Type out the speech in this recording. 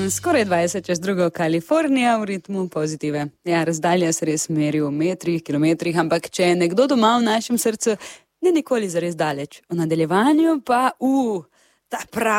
Skoraj 20 čez drugo Kalifornija v ritmu pozitive. Ja, razdalja se res meri v metrih, kilometrih, ampak če je nekdo doma v našem srcu, ni nikoli zares daleč. V nadaljevanju pa, ta prav.